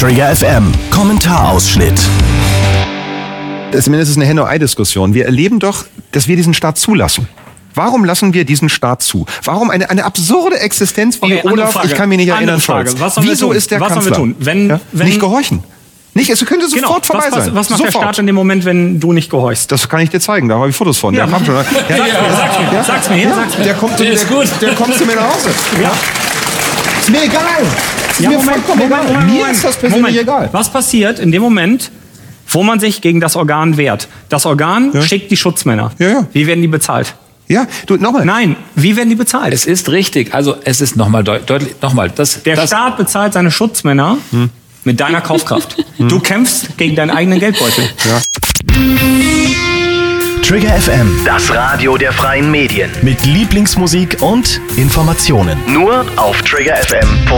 Trigger FM Kommentarausschnitt. Zumindest ist es eine Henne-Ei-Diskussion. Wir erleben doch, dass wir diesen Staat zulassen. Warum lassen wir diesen Staat zu? Warum eine absurde Existenz wie Olaf, ich kann mich nicht erinnern, Scholz. Wieso ist der Kanzler? Was sollen wir tun? Nicht gehorchen. Nicht, es könnte sofort vorbei sein. Was macht der Staat in dem Moment, wenn du nicht gehorchst? Das kann ich dir zeigen, da habe ich Fotos von. Ja. Sag's mir. Der kommt zu mir nach Hause. Ja. Ist mir egal. Mir ist das persönlich egal. Was passiert in dem Moment, wo man sich gegen das Organ wehrt? Das Organ schickt die Schutzmänner. Ja. Wie werden die bezahlt? Ja, du, nochmal. Nein, wie werden die bezahlt? Es ist richtig, also es ist nochmal deutlich, Der Staat bezahlt seine Schutzmänner mit deiner Kaufkraft. Du kämpfst gegen deinen eigenen Geldbeutel. Ja. Trigger FM, Das Radio der freien Medien. mit Lieblingsmusik und Informationen. Nur auf triggerfm.de.